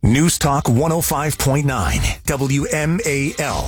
News Talk 105.9 WMAL.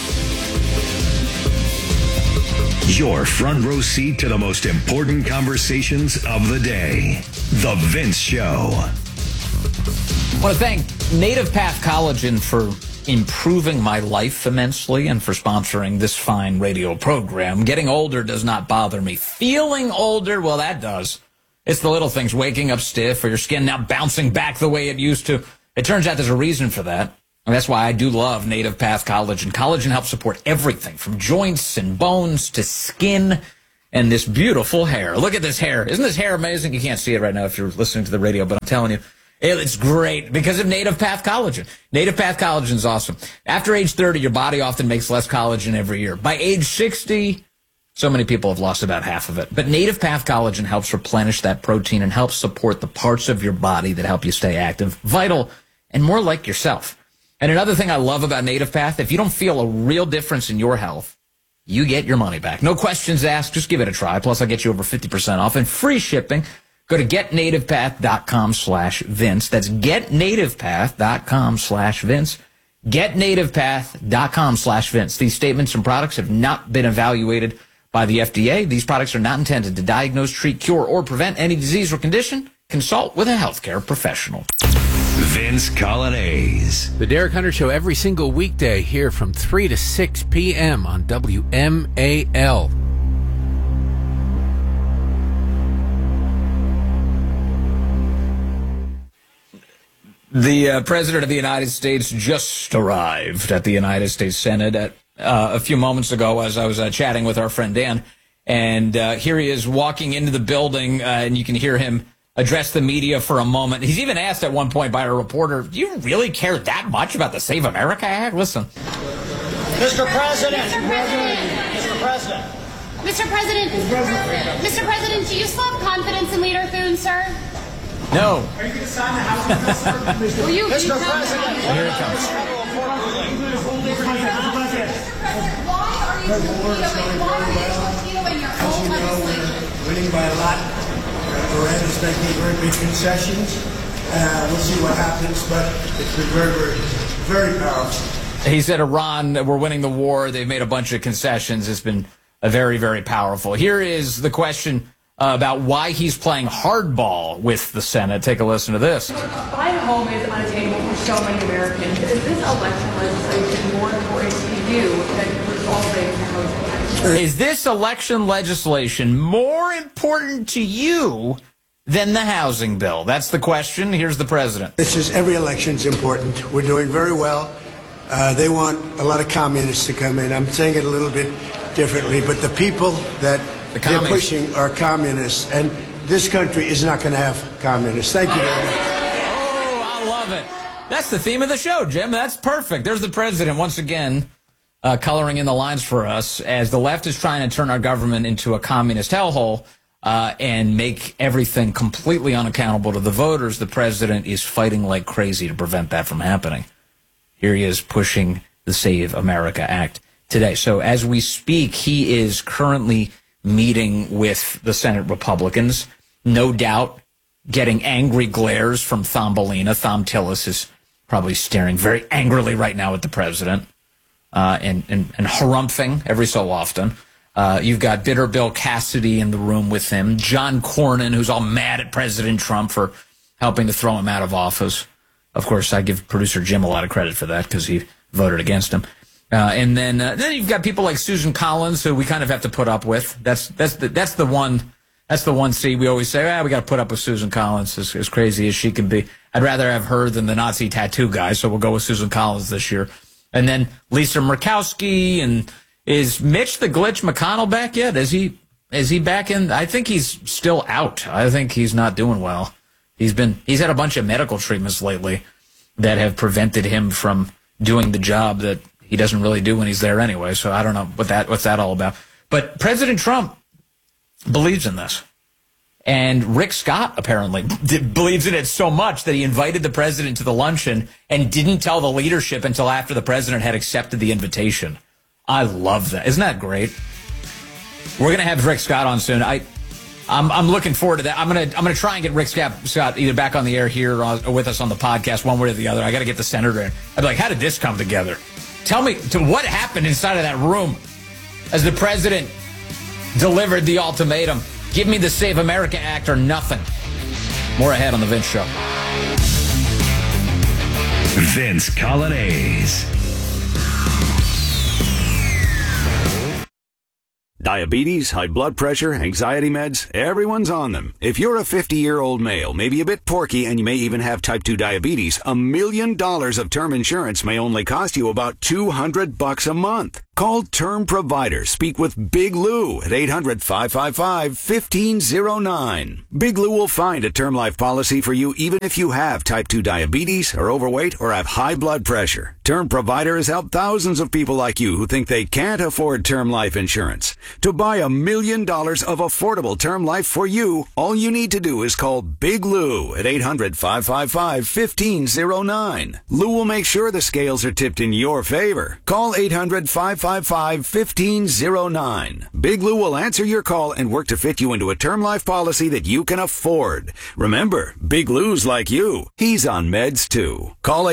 Your front row seat to the most important conversations of the day. The Vince Show. I want to thank Native Path Collagen for improving my life immensely and for sponsoring this fine radio program. Getting older does not bother me. Feeling older, well, that does. It's the little things, waking up stiff or your skin now bouncing back the way it used to. It turns out there's a reason for that. And that's why I do love Native Path Collagen. Collagen helps support everything from joints and bones to skin and this beautiful hair. Look at this hair. Isn't this hair amazing? You can't see it right now if you're listening to the radio, but I'm telling you, it's great because of Native Path Collagen. Native Path Collagen is awesome. After age 30, your body often makes less collagen every year. By age 60, so many people have lost about half of it. But Native Path Collagen helps replenish that protein and helps support the parts of your body that help you stay active, vital, and more like yourself. And another thing I love about Native Path, if you don't feel a real difference in your health, you get your money back. No questions asked. Just give it a try. Plus, I'll get you over 50% off and free shipping. Go to getnativepath.com/Vince. That's getnativepath.com/Vince. Getnativepath.com/Vince. These statements and products have not been evaluated by the FDA. These products are not intended to diagnose, treat, cure, or prevent any disease or condition. Consult with a healthcare professional. Vince Coglianese. The Derek Hunter Show every single weekday here from 3 to 6 p.m. on WMAL. The President of the United States just arrived at the United States Senate a few moments ago as I was chatting with our friend Dan. And here he is walking into the building, and you can hear him address the media for a moment. He's even asked at one point by a reporter, do you really care that much about the Save America Act? Listen. Mr. President. Mr. President. Mr. President. Mr. President. Mr. President, do you still have confidence in Leader Thune, sir? No. Are you going to sign the House? Will you Mr. President. Here it comes. Why are you vetoing your own legislation? Winning by a lot. Iran is making very big concessions. We'll see what happens, but it's been very, very, very powerful. He said Iran, we're winning the war. They've made a bunch of concessions. It's been very, very powerful. Here is the question about why he's playing hardball with the Senate. Take a listen to this. Buying a home is unattainable for so many Americans. Is this election legislation more important to you than resolving the housing crisis? Is this election legislation more important to you than the housing bill? That's the question. Here's the president. This is every election's important. We're doing very well. They want a lot of communists to come in. I'm saying it a little bit differently, but the people that they're pushing are communists, and this country is not going to have communists. Thank you very much. Oh, I love it. That's the theme of the show, Jim. That's perfect. There's the president once again coloring in the lines for us as the left is trying to turn our government into a communist hellhole and make everything completely unaccountable to the voters. The president is fighting like crazy to prevent that from happening. Here he is pushing the Save America Act today. So as we speak, he is currently meeting with the Senate Republicans, no doubt getting angry glares from Thumbelina. Thom Tillis is probably staring very angrily right now at the president and harumphing every so often. You've got bitter Bill Cassidy in the room with him, John Cornyn, who's all mad at President Trump for helping to throw him out of office. Of course, I give producer Jim a lot of credit for that because he voted against him. And then you've got people like Susan Collins, who we kind of have to put up with. That's the one seat we always say, we got to put up with Susan Collins, as crazy as she can be. I'd rather have her than the Nazi tattoo guy, so we'll go with Susan Collins this year. And then Lisa Murkowski, and is Mitch the Glitch McConnell back yet? Is he back in? I think he's still out. I think he's not doing well. He's had a bunch of medical treatments lately that have prevented him from doing the job that he doesn't really do when he's there anyway. So I don't know what's that all about. But President Trump believes in this. And Rick Scott apparently believes in it so much that he invited the president to the luncheon and didn't tell the leadership until after the president had accepted the invitation. I love that. Isn't that great? We're going to have Rick Scott on soon. I'm looking forward to that. I'm gonna try and get Rick Scott either back on the air here or with us on the podcast, one way or the other. I got to get the senator in. I'd be like, how did this come together? Tell me what happened inside of that room as the president delivered the ultimatum. Give me the Save America Act or nothing. More ahead on The Vince Show. Vince Coglianese. Diabetes, high blood pressure, anxiety meds, everyone's on them. If you're a 50-year-old male, maybe a bit porky, and you may even have type 2 diabetes, $1 million of term insurance may only cost you about $200 a month. Call Term Provider. Speak with Big Lou at 800-555-1509. Big Lou will find a term life policy for you even if you have type 2 diabetes, are overweight, or have high blood pressure. Term Provider has helped thousands of people like you who think they can't afford term life insurance. To buy $1 million of affordable term life for you, all you need to do is call Big Lou at 800-555-1509. Lou will make sure the scales are tipped in your favor. Call 800-555-1509. Big Lou will answer your call and work to fit you into a term life policy that you can afford. Remember, Big Lou's like you. He's on meds too. Call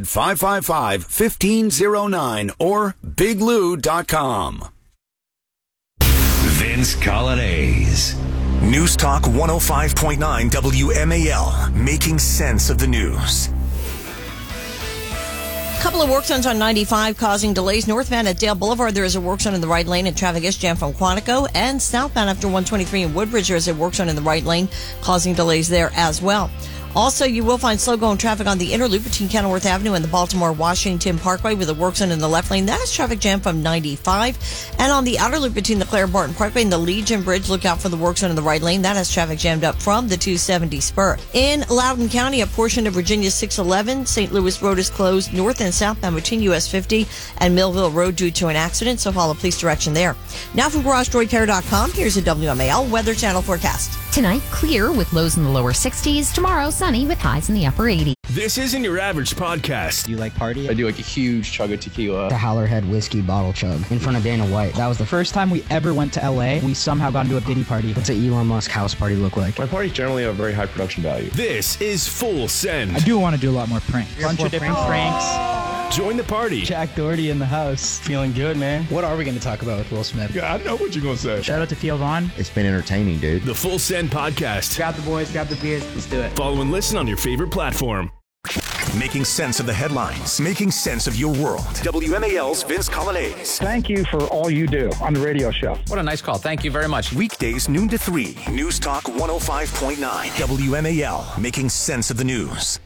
800-555-1509 or biglou.com. Vince Coglianese. News Talk 105.9 WMAL, making sense of the news. Couple of work zones on 95 causing delays. Northbound at Dale Boulevard, there is a work zone in the right lane and traffic is jammed from Quantico. And southbound after 123 in Woodbridge, there is a work zone in the right lane causing delays there as well. Also, you will find slow-going traffic on the inner loop between Kenilworth Avenue and the Baltimore-Washington Parkway with a work zone in the left lane. That is traffic jam from 95. And on the outer loop between the Claire Barton Parkway and the Legion Bridge, look out for the work zone in the right lane. That has traffic jammed up from the 270 spur. In Loudoun County, a portion of Virginia 611, St. Louis Road is closed north and southbound between US 50 and Millville Road due to an accident, so follow police direction there. Now from GarageDoorRepair.com, here's a WMAL Weather Channel forecast. Tonight, clear with lows in the lower 60s. Tomorrow, sunny with highs in the upper 80s. This isn't your average podcast. Do you like party? I do like a huge chug of tequila. The Howlerhead whiskey bottle chug in front of Dana White. That was the first time we ever went to LA. We somehow got into a Diddy party. What's an Elon Musk house party look like? My parties generally have a very high production value. This is Full Send. I do want to do a lot more pranks. Bunch of different pranks. Join the party. Jack Doherty in the house. Feeling good, man. What are we going to talk about with Will Smith? Yeah, I know what you're going to say. Shout out to Theo Vaughn. It's been entertaining, dude. The Full Send Podcast. Grab the boys, grab the beers, let's do it. Follow and listen on your favorite platform. Making sense of the headlines, making sense of your world. WMAL's Vince Coglianese. Thank you for all you do on the radio show. What a nice call. Thank you very much. Weekdays, noon to 3. News Talk 105.9 WMAL, making sense of the news.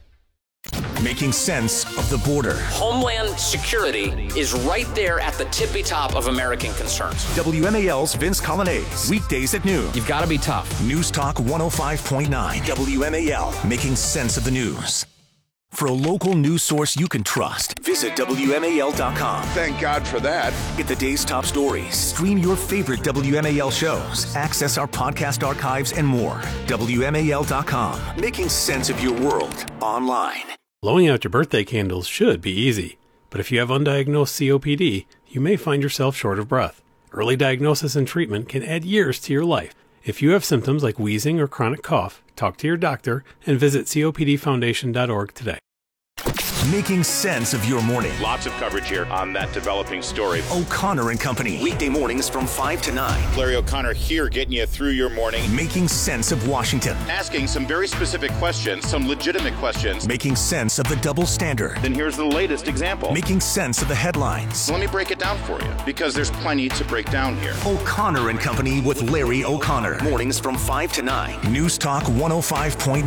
Making sense of the border. Homeland security is right there at the tippy top of American concerns. WMAL's Vince Coglianese. Weekdays at noon. You've got to be tough. News Talk 105.9 WMAL. Making sense of the news. For a local news source you can trust, visit WMAL.com. Thank God for that. Get the day's top stories, stream your favorite WMAL shows, access our podcast archives, and more. WMAL.com. Making sense of your world online. Blowing out your birthday candles should be easy, but if you have undiagnosed COPD, you may find yourself short of breath. Early diagnosis and treatment can add years to your life. If you have symptoms like wheezing or chronic cough, talk to your doctor and visit COPDfoundation.org today. Making sense of your morning. Lots of coverage here on that developing story. O'Connor and Company. Weekday mornings from 5 to 9. Larry O'Connor here getting you through your morning. Making sense of Washington. Asking some very specific questions, some legitimate questions. Making sense of the double standard. Then here's the latest example. Making sense of the headlines. Let me break it down for you, because there's plenty to break down here. O'Connor and Company with Larry O'Connor. Mornings from 5 to 9. News Talk 105.9.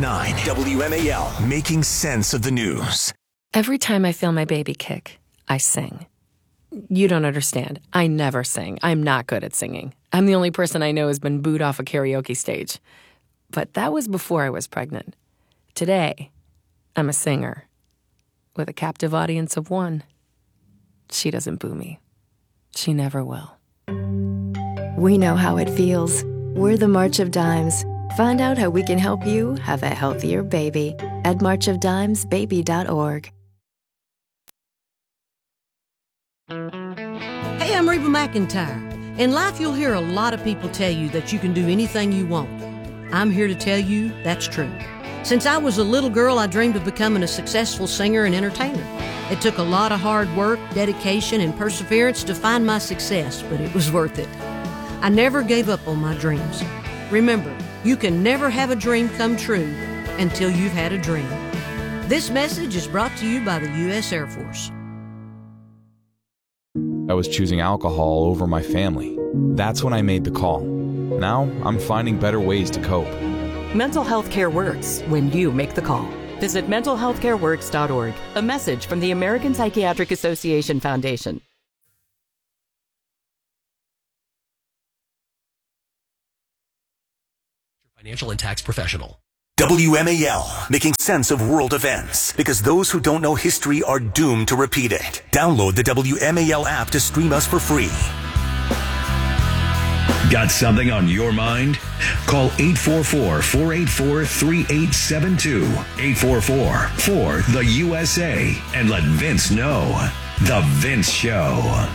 WMAL. Making sense of the news. Every time I feel my baby kick, I sing. You don't understand. I never sing. I'm not good at singing. I'm the only person I know who's been booed off a karaoke stage. But that was before I was pregnant. Today, I'm a singer with a captive audience of one. She doesn't boo me. She never will. We know how it feels. We're the March of Dimes. Find out how we can help you have a healthier baby at marchofdimesbaby.org. Hey, I'm Reba McEntire, In life, you'll hear a lot of people tell you that you can do anything you want. I'm here to tell you that's true. Since I was a little girl, I dreamed of becoming a successful singer and entertainer. It took a lot of hard work, dedication, and perseverance to find my success, but it was worth it. I never gave up on my dreams. Remember, you can never have a dream come true until you've had a dream. This message is brought to you by the U.S. Air Force. I was choosing alcohol over my family. That's when I made the call. Now I'm finding better ways to cope. Mental health care works when you make the call. Visit mentalhealthcareworks.org. A message from the American Psychiatric Association Foundation. Financial and tax professional. WMAL, making sense of world events, because those who don't know history are doomed to repeat it. Download the WMAL app to stream us for free. Got something on your mind? Call 844-484-3872. 844-4-THE-USA. And let Vince know. The Vince Show.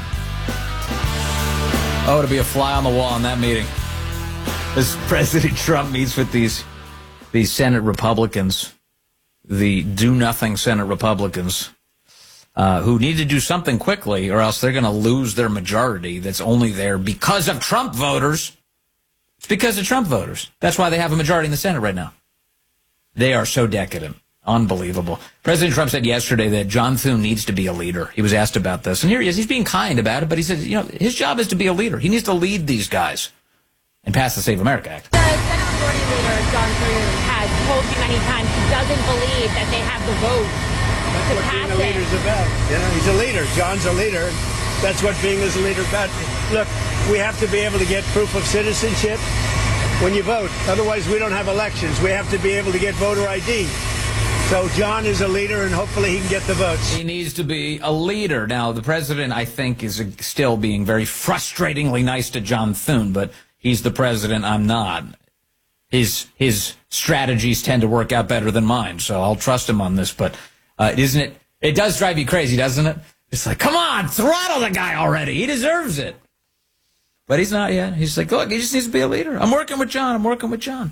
Oh, to be a fly on the wall in that meeting. As President Trump meets with these Senate Republicans, the do-nothing Senate Republicans, who need to do something quickly or else they're going to lose their majority that's only there because of Trump voters. It's because of Trump voters. That's why they have a majority in the Senate right now. They are so decadent. Unbelievable. President Trump said yesterday that John Thune needs to be a leader. He was asked about this. And here he is. He's being kind about it, but he said, his job is to be a leader. He needs to lead these guys and pass the Save America Act. The Senate Majority Leader, John Thune, has told you many times he doesn't believe that they have the vote. That's what being a leader is about. He's a leader. John's a leader. That's what being as a leader is about. Look, we have to be able to get proof of citizenship when you vote. Otherwise, we don't have elections. We have to be able to get voter ID. So John is a leader, and hopefully he can get the votes. He needs to be a leader. Now, the president, I think, is still being very frustratingly nice to John Thune, but he's the president. I'm not. His strategies tend to work out better than mine, so I'll trust him on this. But isn't it? It does drive you crazy, doesn't it? It's like, come on, throttle the guy already. He deserves it. But he's not yet. He's like, look, he just needs to be a leader. I'm working with John.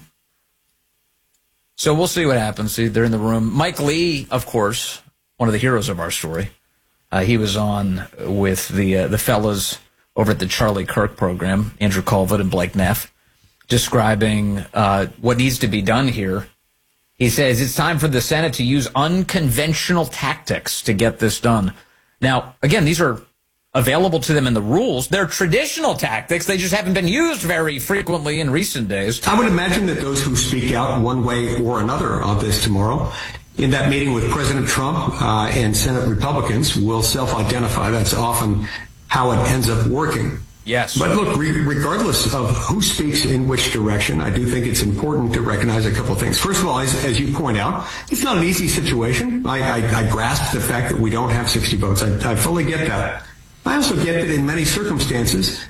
So we'll see what happens. See, they're in the room. Mike Lee, of course, one of the heroes of our story. He was on with the fellas over at the Charlie Kirk program, Andrew Colvin and Blake Neff, describing what needs to be done here. He says it's time for the Senate to use unconventional tactics to get this done. Now, again, these are available to them in the rules. They're traditional tactics. They just haven't been used very frequently in recent days. I would imagine that those who speak out one way or another on this tomorrow, in that meeting with President Trump and Senate Republicans, will self-identify. That's often how it ends up working. Yes. But look, regardless of who speaks in which direction, I do think it's important to recognize a couple of things. First of all, as you point out, it's not an easy situation. I grasp the fact that we don't have 60 votes. I fully get that. I also get that in many circumstances,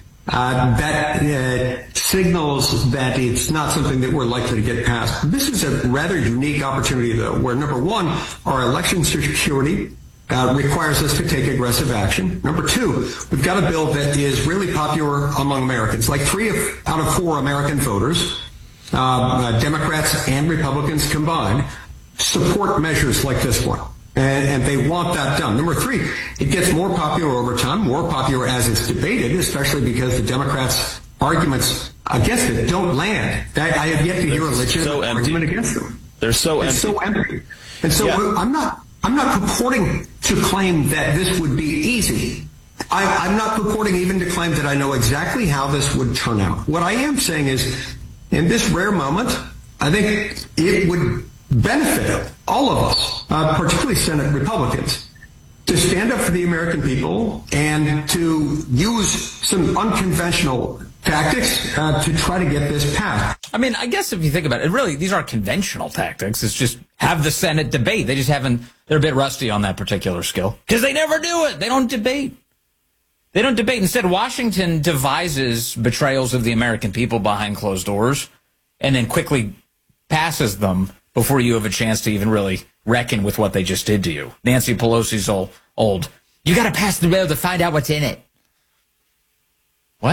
that signals that it's not something that we're likely to get passed. This is a rather unique opportunity, though, where, number one, our election security requires us to take aggressive action. Number two, we've got a bill that is really popular among Americans. Like 3 out of 4 American voters, Democrats and Republicans combined, support measures like this one. And they want that done. Number 3, it gets more popular over time, more popular as it's debated, especially because the Democrats' arguments against it don't land. I have yet to hear a legitimate argument against them. They're so empty. It's so empty. And so I'm not purporting to claim that this would be easy. I'm not purporting even to claim that I know exactly how this would turn out. What I am saying is, in this rare moment, I think it would benefit all of us, particularly Senate Republicans, to stand up for the American people and to use some unconventional tactics to try to get this passed. I mean, I guess if you think about it, really, these aren't conventional tactics. It's just have the Senate debate. They just haven't, they're a bit rusty on that particular skill because they never do it. They don't debate. Instead, Washington devises betrayals of the American people behind closed doors and then quickly passes them before you have a chance to even really reckon with what they just did to you. Nancy Pelosi's old. You got to pass the bill to find out what's in it. What?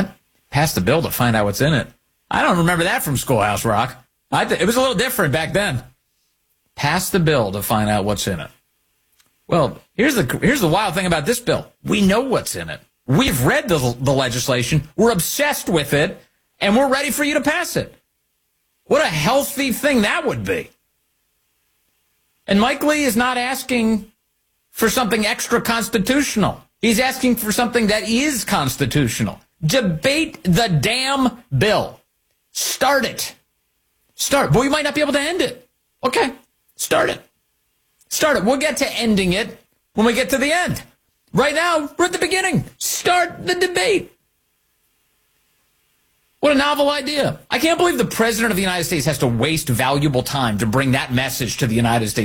Pass the bill to find out what's in it. I don't remember that from Schoolhouse Rock. It was a little different back then. Pass the bill to find out what's in it. Well, here's the wild thing about this bill. We know what's in it. We've read the legislation. We're obsessed with it, and we're ready for you to pass it. What a healthy thing that would be. And Mike Lee is not asking for something extra constitutional. He's asking for something that is constitutional. Debate the damn bill. Start it. Start. But we might not be able to end it. Okay. Start it. Start it. We'll get to ending it when we get to the end. Right now, we're at the beginning. Start the debate. What a novel idea. I can't believe the President of the United States has to waste valuable time to bring that message to the United States